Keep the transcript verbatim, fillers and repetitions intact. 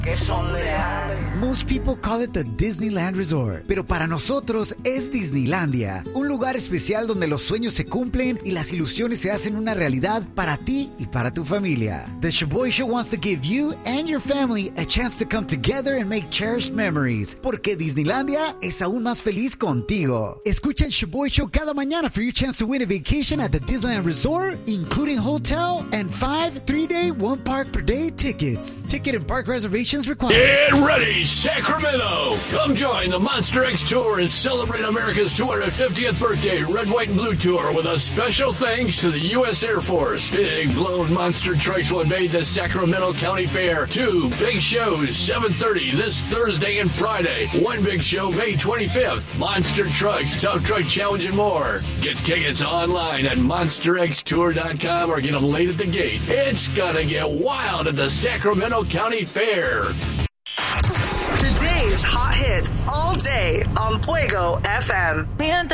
que son leales. Most people call it the Disneyland Resort, pero para nosotros es Disneylandia, un lugar especial donde los sueños se cumplen y las ilusiones se hacen una realidad para ti y para tu familia. The Shaboy Show wants to give you and your family a chance to come together and make cherished memories, porque Disneylandia es aún más feliz contigo. Escucha el Shaboy Show cada mañana for your chance to win a vacation at the Disneyland Resort, including hotel and five three-day, one-park-per-day tickets. Ticket and park reservations required. Get ready, Sacramento! Come join the Monster X Tour and celebrate America's two hundred fiftieth birthday Red, White, and Blue Tour with a special thanks to the U S Air Force. Big blown monster trucks will invade the Sacramento County Fair. Two big shows, seven thirty this Thursday and Friday. One big show, May twenty-fifth. Monster Trucks, Tough Truck Challenge, and more. Get tickets online at monster x tour dot com or get them late at the gate. It's gonna get wild at the Sacramento County Fair. Today's hot hits all day on Fuego F M.